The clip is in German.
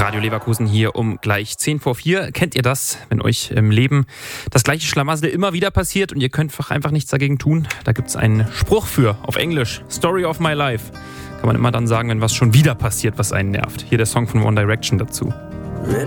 Radio Leverkusen hier um gleich 4:10. Kennt ihr das, wenn euch im Leben das gleiche Schlamassel immer wieder passiert und ihr könnt einfach nichts dagegen tun? Da gibt es einen Spruch für, auf Englisch, Story of my life. Kann man immer dann sagen, wenn was schon wieder passiert, was einen nervt. Hier der Song von One Direction dazu.